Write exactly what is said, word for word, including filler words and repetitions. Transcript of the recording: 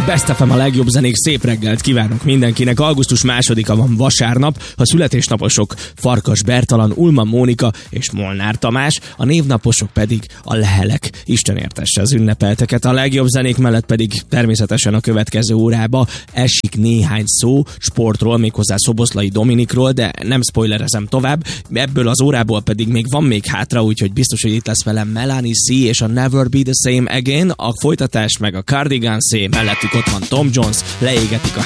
Best ef em, a legjobb zenék, szép reggelt kívánok mindenkinek. augusztus másodika van, vasárnap, a születésnaposok Farkas Bertalan, Ulman Mónika és Molnár Tamás, a névnaposok pedig a Lehelek. Isten értesse az ünnepelteket. A legjobb zenék mellett pedig természetesen a következő órába esik néhány szó sportról, méghozzá Szoboszlai Dominikról, de nem spoilerezem tovább. Ebből az órából pedig még van még hátra, úgyhogy biztos, hogy itt lesz velem Melanie C. és a Never Be The Same Again, a folytatás meg a Cardigan C. mellettük ott van Tom Jones, leégetik a